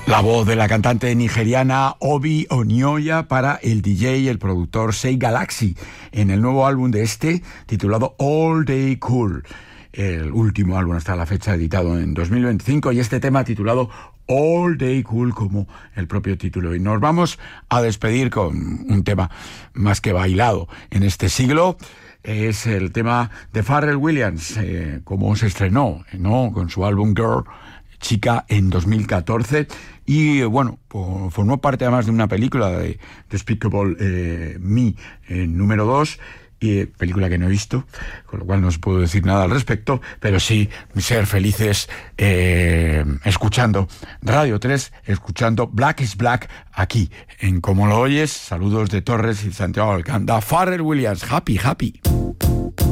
La voz de la cantante nigeriana Obi Onyoya para el DJ y el productor Say Galaxy en el nuevo álbum de titulado All Day Cool. El último álbum hasta la fecha editado en 2025 y este tema titulado All Day Cool como el propio título. Y nos vamos a despedir con un tema más que bailado en este siglo. Es el tema de Pharrell Williams, como se estrenó, ¿no?, con su álbum Girl, Chica, en 2014, y bueno, formó parte además de una película de Despicable Me, número 2, y película que no he visto, con lo cual no os puedo decir nada al respecto, pero sí ser felices escuchando Radio 3, escuchando Black is Black aquí en Como lo oyes. Saludos de Torres y Santiago Alcántara. Pharrell Williams, happy.